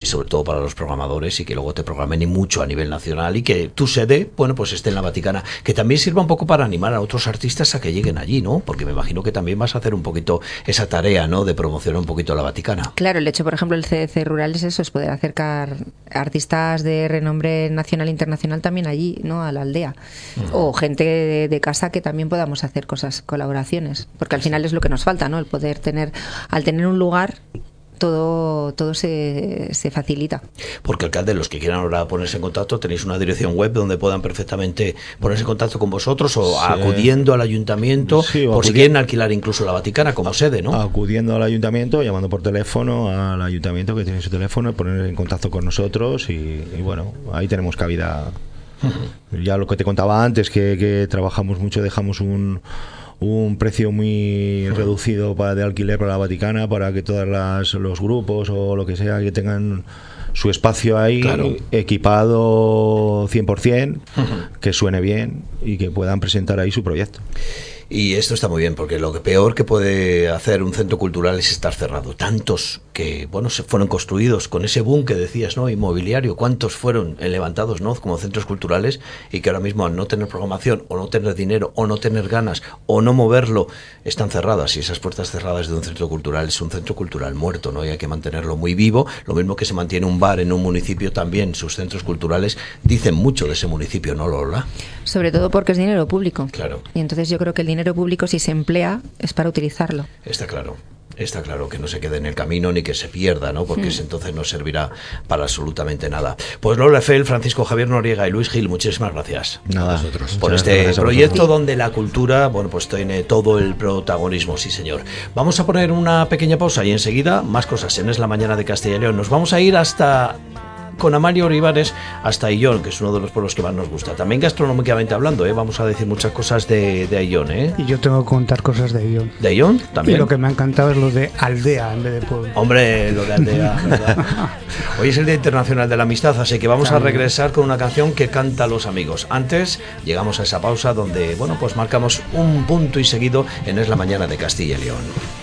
sobre todo para los programadores, y que luego te programen y mucho a nivel nacional, y que tu sede, bueno, pues esté en la Vaticana, que también sirva un poco para animar a otros artistas a que lleguen allí, ¿no? Porque me imagino que también vas a hacer un poquito esa tarea, ¿no?, de promocionar un poquito a la Vaticana. Claro, el hecho, por ejemplo, el CDC Rural es eso, es poder acercar artistas de renombre nacional e internacional también allí, ¿no?, a la aldea. O gente de casa, que también podamos hacer cosas, colaboraciones, porque al final es lo que nos falta, ¿no?, el poder tener, al tener un lugar, todo se facilita. Porque, alcalde, los que quieran ahora ponerse en contacto, tenéis una dirección web donde puedan perfectamente ponerse en contacto con vosotros, o acudiendo al ayuntamiento, por si quieren alquilar incluso la Vaticana como sede, ¿no? Acudiendo al ayuntamiento, llamando por teléfono al ayuntamiento, que tiene su teléfono, poner en contacto con nosotros, y bueno, ahí tenemos cabida. Ya lo que te contaba antes, que trabajamos mucho, dejamos un precio muy reducido de alquiler para la Vaticana, para que todos los grupos o lo que sea, que tengan su espacio ahí, claro, equipado 100%, que suene bien y que puedan presentar ahí su proyecto. Y esto está muy bien, porque lo que peor que puede hacer un centro cultural es estar cerrado. Tantos que, bueno, se fueron construidos con ese boom que decías, ¿no?, inmobiliario, cuántos fueron levantados, ¿no?, como centros culturales, y que ahora mismo, al no tener programación, o no tener dinero, o no tener ganas, o no moverlo, están cerradas. Y esas puertas cerradas de un centro cultural es un centro cultural muerto, ¿no? Y hay que mantenerlo muy vivo. Lo mismo que se mantiene un bar en un municipio, también sus centros culturales dicen mucho de ese municipio, ¿no, Lola? Sobre todo porque es dinero público. Claro. Y entonces yo creo que el dinero público, si se emplea, es para utilizarlo. Está claro. Está claro, que no se quede en el camino ni que se pierda, ¿no? Porque entonces no servirá para absolutamente nada. Pues Lola Eiffel, Francisco Javier Noriega y Luis Gil, muchísimas gracias nada, a vosotros por este proyecto donde la cultura, bueno, pues tiene todo el protagonismo, sí señor. Vamos a poner una pequeña pausa y enseguida más cosas en Es la Mañana de Castilla y León. Nos vamos a ir con Amalio Olivares hasta Ayllón, que es uno de los pueblos que más nos gusta. También gastronómicamente hablando, vamos a decir muchas cosas de Ayllón, Y yo tengo que contar cosas de Ayllón. ¿De Ayllón? También. Y lo que me ha encantado es lo de aldea en vez de pueblo. Hombre, lo de aldea, ¿verdad? Hoy es el Día Internacional de la Amistad, así que vamos a regresar con una canción que canta Los Amigos. Antes, llegamos a esa pausa donde, bueno, pues marcamos un punto y seguido en Es la Mañana de Castilla y León.